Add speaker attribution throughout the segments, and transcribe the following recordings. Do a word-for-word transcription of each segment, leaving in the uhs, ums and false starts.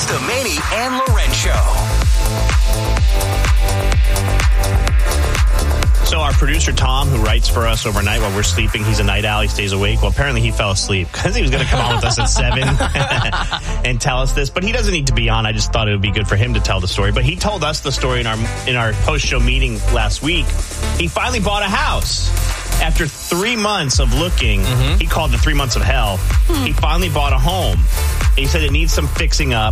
Speaker 1: the Manny and Loren Show.
Speaker 2: So our producer, Tom, who writes for us overnight while we're sleeping, he's a night owl, he stays awake. Well, apparently he fell asleep because he was going to come on with us at seven and tell us this. But he doesn't need to be on. I just thought it would be good for him to tell the story. But he told us the story in our in our post-show meeting last week. He finally bought a house. After three months of looking, mm-hmm. he called it three months of hell, hmm. he finally bought a home. He said it needs some fixing up.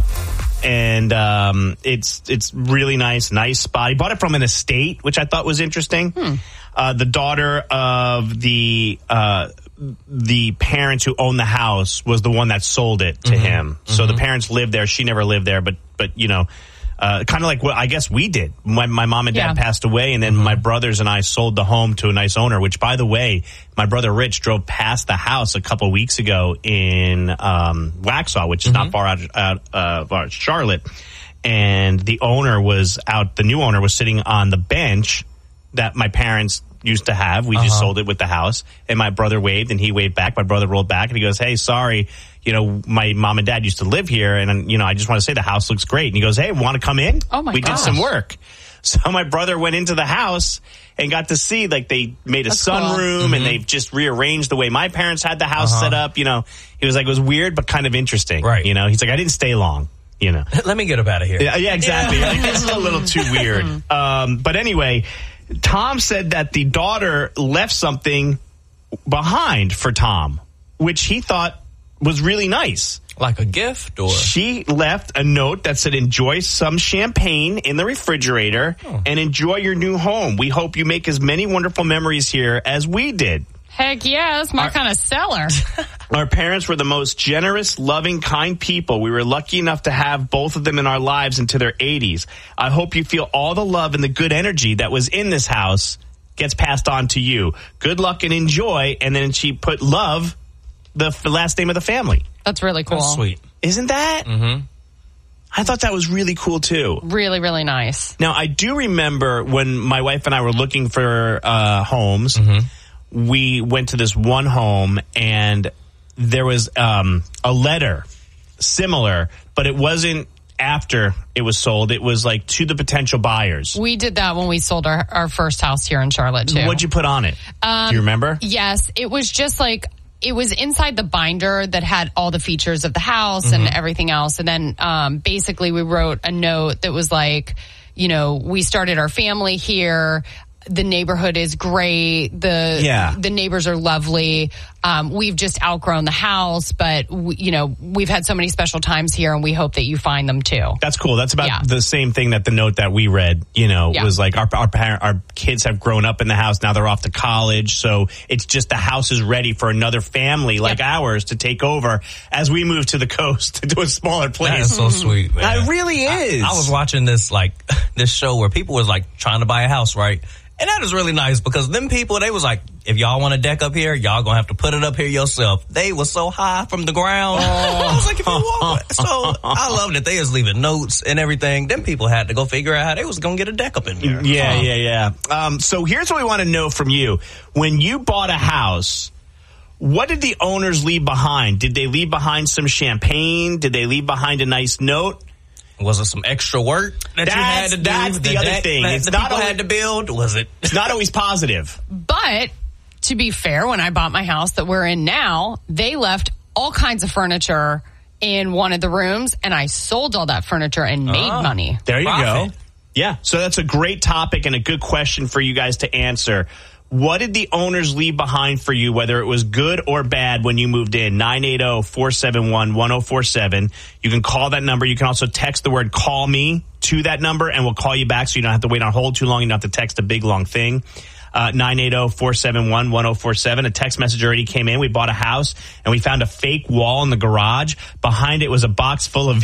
Speaker 2: And um, it's it's really nice, nice spot. He bought it from an estate, which I thought was interesting. Hmm. Uh, the daughter of the uh, the parents who owned the house was the one that sold it to mm-hmm. him. So mm-hmm. the parents lived there. She never lived there, but but you know, uh, kind of like what I guess we did. My, my mom and dad yeah. passed away, and then mm-hmm. my brothers and I sold the home to a nice owner. Which, by the way, my brother Rich drove past the house a couple weeks ago in um, Waxhaw, which is mm-hmm. not far out, out uh, far out Charlotte. And the owner was out. The new owner was sitting on the bench that my parents used to have. We uh-huh. just sold it with the house. And my brother waved, and he waved back. My brother rolled back, and he goes, "Hey, sorry. You know, my mom and dad used to live here, and you know, I just want to say the house looks great." And he goes, "Hey, want to come in?"
Speaker 3: Oh my
Speaker 2: We
Speaker 3: gosh.
Speaker 2: did some work. So my brother went into the house and got to see, like, they made a
Speaker 3: That's
Speaker 2: sunroom
Speaker 3: cool.
Speaker 2: mm-hmm.
Speaker 3: mm-hmm.
Speaker 2: and they've just rearranged the way my parents had the house uh-huh. set up. You know, he was like, it was weird, but kind of interesting.
Speaker 4: Right.
Speaker 2: You know, he's like, I didn't stay long. You know,
Speaker 4: let me get up out of here.
Speaker 2: Yeah, yeah exactly. Like, this is a little too weird. Um, but anyway, Tom said that the daughter left something behind for Tom, which he thought was really nice.
Speaker 4: Like a gift, or
Speaker 2: she left a note that said, "Enjoy some champagne in the refrigerator oh. and enjoy your new home. We hope you make as many wonderful memories here as we did."
Speaker 3: Heck yeah, that's my our, kind of seller.
Speaker 2: Our parents were the most generous, loving, kind people. We were lucky enough to have both of them in our lives into their eighties. I hope you feel all the love and the good energy that was in this house gets passed on to you. Good luck and enjoy. And then she put love, the, the last name of the family.
Speaker 3: That's really cool.
Speaker 4: That's sweet.
Speaker 2: Isn't that?
Speaker 4: Mm-hmm.
Speaker 2: I thought that was really cool, too.
Speaker 3: Really, really nice.
Speaker 2: Now, I do remember when my wife and I were looking for uh, homes, mm-hmm. we went to this one home, and there was um, a letter similar, but it wasn't after it was sold. It was like to the potential buyers.
Speaker 3: We did that when we sold our, our first house here in Charlotte, too.
Speaker 2: What'd you put on it? Um, do you remember?
Speaker 3: Yes. It was just like... It was inside the binder that had all the features of the house mm-hmm. and everything else. And then um, basically we wrote a note that was like, you know, we started our family here. The neighborhood is great. The
Speaker 2: yeah.
Speaker 3: the neighbors are lovely. Um, we've just outgrown the house, but we, you know, we've had so many special times here, and we hope that you find them too.
Speaker 2: That's cool. That's about
Speaker 3: yeah.
Speaker 2: the same thing that the note that we read, you know, yeah. was like our our parent, our kids have grown up in the house. Now they're off to college, so it's just the house is ready for another family like yep. ours to take over as we move to the coast to a smaller place.
Speaker 4: That is so sweet, man.
Speaker 2: It really is.
Speaker 4: I, I was watching this like this show where people was like trying to buy a house, right? And that is really nice because them people, they was like, if y'all want a deck up here, y'all gonna have to put it up here yourself. They was so high from the ground. Oh. I was like, if you want. So I love that they was leaving notes and everything. Them people had to go figure out how they was gonna get a deck up in here.
Speaker 2: Yeah, oh. yeah, yeah. Um, so here's what we want to know from you. When you bought a house, what did the owners leave behind? Did they leave behind some champagne? Did they leave behind a nice note?
Speaker 4: Was it some extra work that
Speaker 2: that's,
Speaker 4: you had to do?
Speaker 2: That's the, the other deck, thing.
Speaker 4: It's
Speaker 2: the
Speaker 4: not
Speaker 2: people
Speaker 4: always, had to build. Was it?
Speaker 2: It's not always positive.
Speaker 3: But to be fair, when I bought my house that we're in now, they left all kinds of furniture in one of the rooms, and I sold all that furniture and made
Speaker 4: oh,
Speaker 3: money.
Speaker 2: There you
Speaker 4: profit.
Speaker 2: go. Yeah. So that's a great topic and a good question for you guys to answer. What did the owners leave behind for you, whether it was good or bad when you moved in? nine eight zero, four seven one, one zero four seven. You can call that number. You can also text the word call me to that number, and we'll call you back so you don't have to wait on hold too long. You don't have to text a big, long thing. Uh, nine eight zero, four seven one, one zero four seven. A text message already came in. We bought a house, and we found a fake wall in the garage. Behind it was a box full of